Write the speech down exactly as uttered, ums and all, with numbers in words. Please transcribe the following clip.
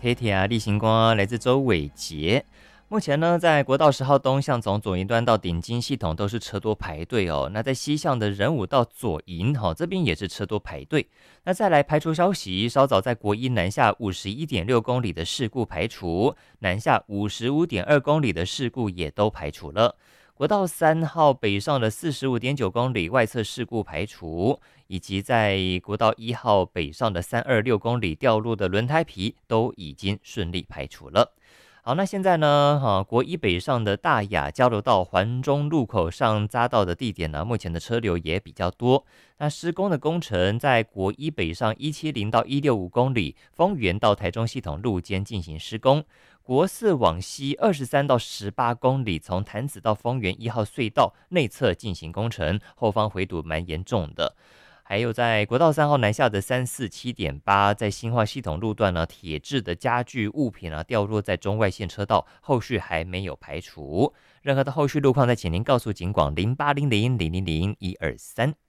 黑铁啊，例行官来自周伟杰。目前呢，在国道十号东向从左营端到顶金系统都是车多排队哦。那在西向的仁武到左营哈、哦、这边也是车多排队。那再来排除消息，稍早在国一南下五十一点六公里的事故排除，南下五十五点二公里的事故也都排除了。国道三号北上的四十五点九公里外侧事故排除，以及在国道一号北上的三二六公里掉落的轮胎皮都已经顺利排除了。好，那现在呢？哈、啊，国一北上的大雅交流道环中路口上匝道的地点呢，目前的车流也比较多。那施工的工程在国一北上一七零到一六五公里，丰原到台中系统路间进行施工。国四往西二十三到十八公里，从潭子到丰原一号隧道内侧进行工程，后方回堵蛮严重的。还有在国道三号南下的三四七点八，在新化系统路段呢，铁质的家具物品啊掉落在中外线车道，后续还没有排除。任何的后续路况，再请您告诉警广零八零零零零零一二三。